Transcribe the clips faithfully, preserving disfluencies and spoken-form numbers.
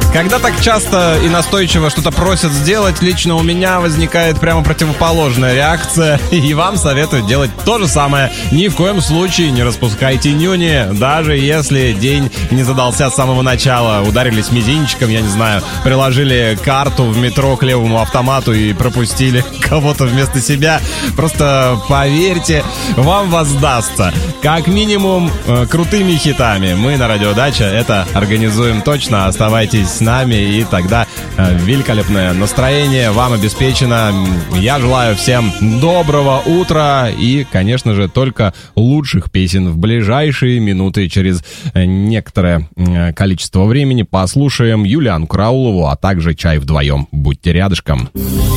Когда так часто и настойчиво что-то просят сделать, лично у меня возникает прямо противоположная реакция. И вам советую делать то же самое. Ни в коем случае не распускайте нюни, даже если день не задался с самого начала. Ударились мизинчиком, я не знаю, приложили карту в метро к левому автомату и пропустили кого-то вместо себя. Просто поверьте, вам воздастся. Как минимум, э, крутыми хитами. Мы на Радио Дача это организуем точно. Оставайтесь с нами, и тогда э, великолепное настроение вам обеспечено. Я желаю всем доброго утра и, конечно же, только лучших песен в ближайшие минуты. Через э, некоторое э, количество времени послушаем Юлианну Караулову, а также «Чай вдвоем». Будьте рядышком.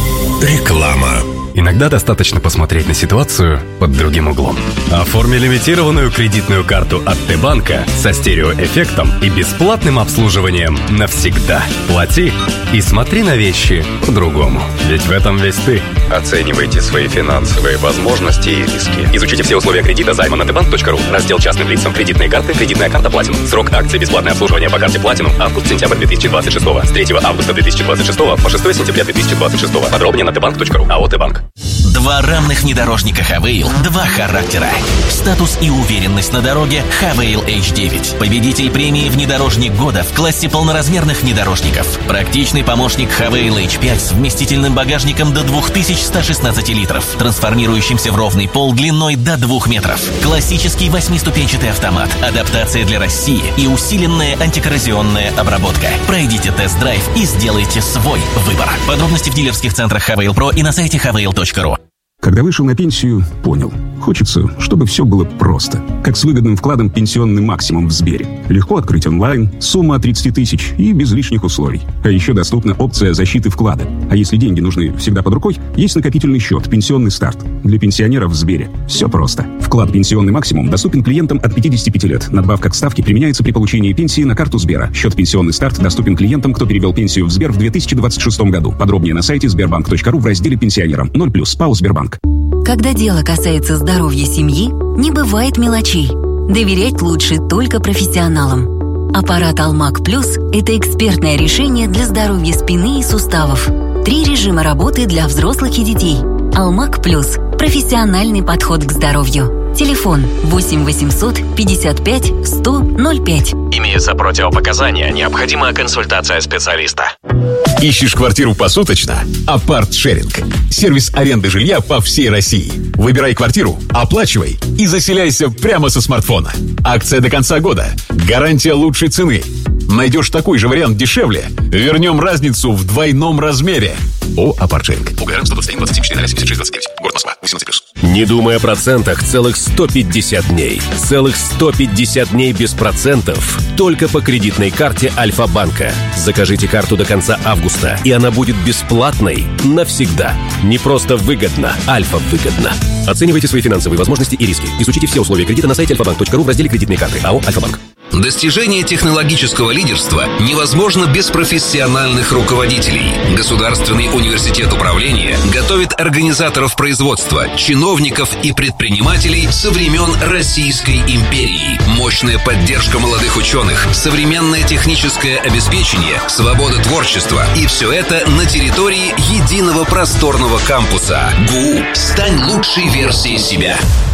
Реклама. Иногда достаточно посмотреть на ситуацию под другим углом. Оформи лимитированную кредитную карту от Т-банка со стереоэффектом и бесплатным обслуживанием навсегда. Плати и смотри на вещи по-другому. Ведь в этом весь ты. Оценивайте свои финансовые возможности и риски. Изучите все условия кредита займа на тбанк точка ру. Раздел частным лицам. Кредитные карты. Кредитная карта Platinum. Срок акции бесплатное обслуживание по карте Platinum. Август-сентябрь две тысячи двадцать шестого. С третьего августа две тысячи двадцать шестого по шестое сентября две тысячи двадцать шестого. Подробнее на тбанк точка ру. АО Т-банк. Два равных внедорожника Хавейл, два характера. Статус и уверенность на дороге Хавейл эйч девять. Победитель премии «Внедорожник года» в классе полноразмерных внедорожников. Практичный помощник Хавейл эйч пять с вместительным багажником до две тысячи сто шестнадцать литров, трансформирующимся в ровный пол длиной до двух метров. Классический восьмиступенчатый автомат, адаптация для России и усиленная антикоррозионная обработка. Пройдите тест-драйв и сделайте свой выбор. Подробности в дилерских центрах Хавейл Про и на сайте хавейл точка ру. Когда вышел на пенсию, понял. Хочется, чтобы все было просто. Как с выгодным вкладом «Пенсионный максимум» в Сбере. Легко открыть онлайн, сумма от тридцати тысяч и без лишних условий. А еще доступна опция защиты вклада. А если деньги нужны всегда под рукой, есть накопительный счет «Пенсионный старт». Для пенсионеров в Сбере все просто. Вклад «Пенсионный максимум» доступен клиентам от пятидесяти пяти лет. Надбавка к ставке применяется при получении пенсии на карту Сбера. Счет «Пенсионный старт» доступен клиентам, кто перевел пенсию в Сбер в две тысячи двадцать шестом году. Подробнее на сайте сбербанк точка ру в разделе «Пенсионерам». ноль плюс ПАО «Сбербанк». Когда дело касается здоровья семьи, не бывает мелочей. Доверять лучше только профессионалам. Аппарат Алмак Плюс – это экспертное решение для здоровья спины и суставов. Три режима работы для взрослых и детей. Алмак Плюс – профессиональный подход к здоровью. Телефон восемь восемьсот пятьдесят пять сто ноль пять. Имеются противопоказания, необходима консультация специалиста. Ищешь квартиру посуточно? Апарт-шеринг. Сервис аренды жилья по всей России. Выбирай квартиру, оплачивай и заселяйся прямо со смартфона. Акция до конца года. Гарантия лучшей цены. Найдешь такой же вариант дешевле, вернем разницу в двойном размере. О, Апарт-шеринг. УГР сто двадцать один двадцать семь четыре семьдесят шесть двадцать девять. Город Москва. восемнадцать плюс. Не думай о процентах целых сто пятьдесят дней. Целых сто пятьдесят дней без процентов. Только по кредитной карте Альфа-банка. Закажите карту до конца августа, и она будет бесплатной навсегда. Не просто выгодно, Альфа-выгодно. Оценивайте свои финансовые возможности и риски. Изучите все условия кредита на сайте альфа банк точка ру в разделе «Кредитные карты». АО «Альфа-банк». Достижение технологического лидерства невозможно без профессиональных руководителей. Государственный университет управления готовит организаторов производства, чиновников и предпринимателей со времен Российской империи. Мощная поддержка молодых ученых, современное техническое обеспечение, свобода творчества. И все это на территории единого просторного кампуса. ГУ. Стань лучшей версией себя.